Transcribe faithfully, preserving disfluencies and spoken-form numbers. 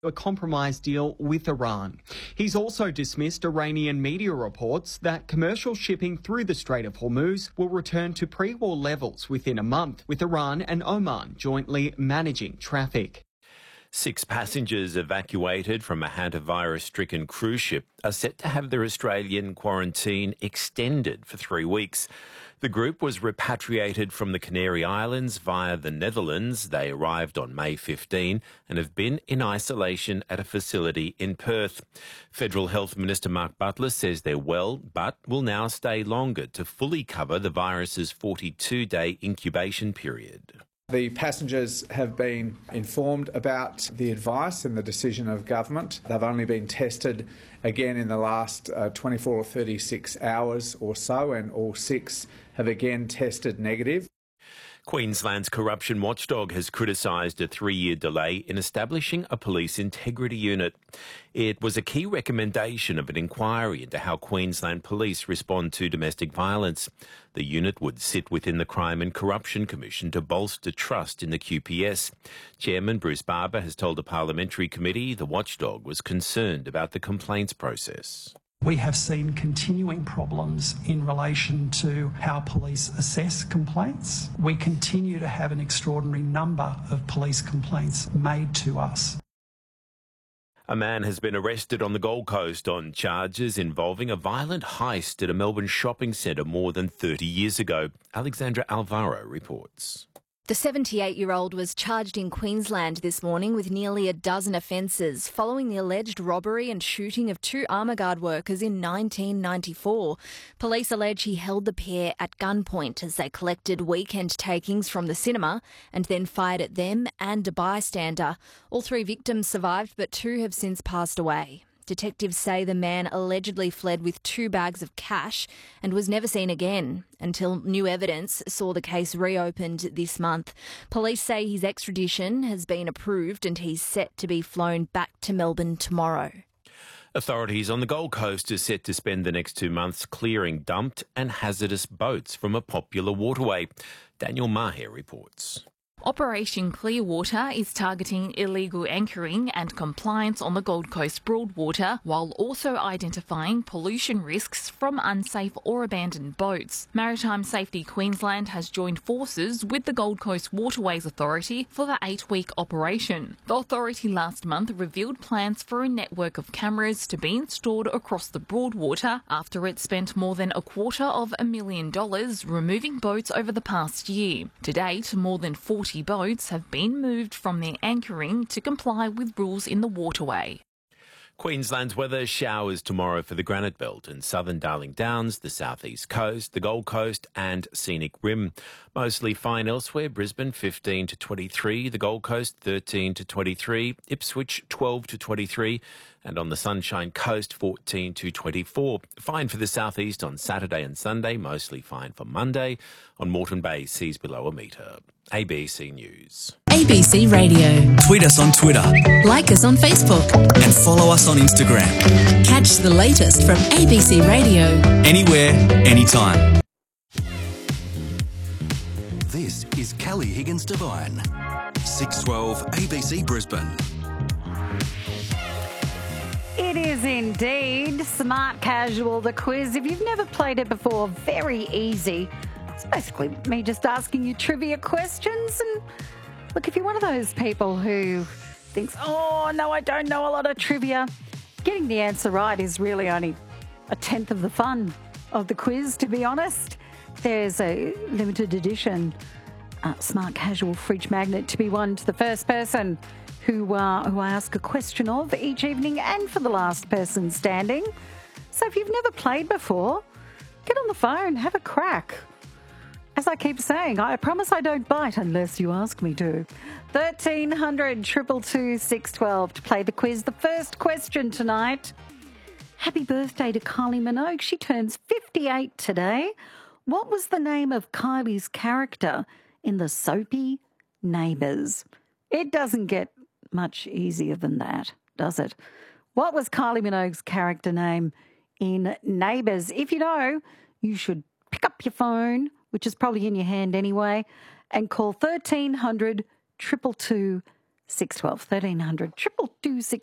a compromise deal with Iran. He's also dismissed Iranian media reports that commercial shipping through the Strait of Hormuz will return to pre-war levels within a month, with Iran and Oman jointly managing traffic. Six passengers evacuated from a hantavirus-stricken cruise ship are set to have their Australian quarantine extended for three weeks. The group was repatriated from the Canary Islands via the Netherlands. They arrived on May fifteenth and have been in isolation at a facility in Perth. Federal Health Minister Mark Butler says they're well, but will now stay longer to fully cover the virus's forty-two day incubation period. The passengers have been informed about the advice and the decision of government. They've only been tested again in the last uh, twenty-four or thirty-six hours or so, and all six have again tested negative. Queensland's corruption watchdog has criticised a three-year delay in establishing a police integrity unit. It was a key recommendation of an inquiry into how Queensland police respond to domestic violence. The unit would sit within the Crime and Corruption Commission to bolster trust in the Q P S. Chairman Bruce Barber has told a parliamentary committee the watchdog was concerned about the complaints process. We have seen continuing problems in relation to how police assess complaints. We continue to have an extraordinary number of police complaints made to us. A man has been arrested on the Gold Coast on charges involving a violent heist at a Melbourne shopping centre more than thirty years ago. Alexandra Alvaro reports. The seventy-eight-year-old was charged in Queensland this morning with nearly a dozen offences following the alleged robbery and shooting of two Armaguard workers in nineteen ninety-four. Police allege he held the pair at gunpoint as they collected weekend takings from the cinema and then fired at them and a bystander. All three victims survived, but two have since passed away. Detectives say the man allegedly fled with two bags of cash and was never seen again until new evidence saw the case reopened this month. Police say his extradition has been approved and he's set to be flown back to Melbourne tomorrow. Authorities on the Gold Coast are set to spend the next two months clearing dumped and hazardous boats from a popular waterway. Daniel Maher reports. Operation Clearwater is targeting illegal anchoring and compliance on the Gold Coast Broadwater, while also identifying pollution risks from unsafe or abandoned boats. Maritime Safety Queensland has joined forces with the Gold Coast Waterways Authority for the eight-week operation. The authority last month revealed plans for a network of cameras to be installed across the Broadwater after it spent more than a quarter of a million dollars removing boats over the past year. To date, more than forty boats have been moved from their anchoring to comply with rules in the waterway. Queensland's weather: showers tomorrow for the Granite Belt and southern Darling Downs, the southeast coast, the Gold Coast and Scenic Rim. Mostly fine elsewhere. Brisbane fifteen to twenty-three, the Gold Coast thirteen to twenty-three, Ipswich twelve to twenty-three, and on the Sunshine Coast fourteen to twenty-four. Fine for the southeast on Saturday and Sunday, mostly fine for Monday. On Moreton Bay, seas below a metre. A B C News. A B C Radio. Tweet us on Twitter. Like us on Facebook. And follow us on Instagram. Catch the latest from A B C Radio. Anywhere, anytime. This is Kelly Higgins Devine. six twelve A B C Brisbane. It is indeed Smart Casual, the quiz. If you've never played it before, very easy. It's basically me just asking you trivia questions. And look, if you're one of those people who thinks, oh, no, I don't know a lot of trivia, getting the answer right is really only a tenth of the fun of the quiz, to be honest. There's a limited edition uh, Smart Casual fridge magnet to be won to the first person who, uh, who I ask a question of each evening, and for the last person standing. So if you've never played before, get on the phone, have a crack. As I keep saying, I promise I don't bite unless you ask me to. thirteen hundred, two two two, six one two to play the quiz. The first question tonight. Happy birthday to Kylie Minogue. She turns fifty-eight today. What was the name of Kylie's character in the soapy Neighbours? It doesn't get much easier than that, does it? What was Kylie Minogue's character name in Neighbours? If you know, you should pick up your phone, which is probably in your hand anyway, and call thirteen hundred, two two two, six twelve, thirteen hundred, triple two six.